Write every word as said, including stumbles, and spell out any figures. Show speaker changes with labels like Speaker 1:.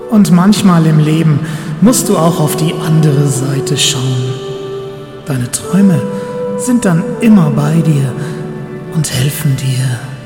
Speaker 1: Und manchmal im Leben musst du auch auf die andere Seite schauen. Deine Träume sind dann immer bei dir und helfen dir.